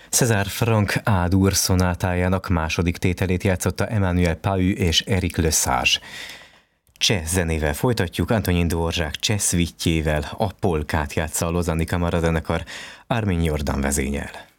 César Franck A-dur szonátájának második tételét játszotta Emmanuel Pau és Eric Lesage. Cseh zenével folytatjuk, Antonin Dvorak cseh szvittyével, a polkát játsza a Lausanne-i kamarazenekar, Armin Jordan vezényel.